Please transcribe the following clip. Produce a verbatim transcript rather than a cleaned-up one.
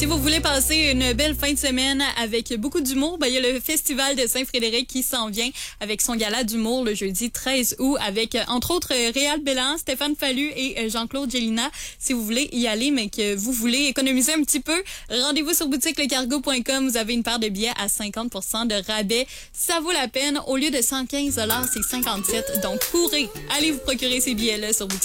Si vous voulez passer une belle fin de semaine avec beaucoup d'humour, ben, il y a le Festival de Saint-Frédéric qui s'en vient avec son gala d'humour le jeudi treize août avec, entre autres, Réal Bélan, Stéphane Fallu et Jean-Claude Gélina. Si vous voulez y aller, mais que vous voulez économiser un petit peu, rendez-vous sur boutique le cargo point com. Vous avez une paire de billets à cinquante pour cent de rabais. Ça vaut la peine. Au lieu de cent quinze dollars, c'est cinquante-sept. Donc, courez. Allez vous procurer ces billets-là sur boutique.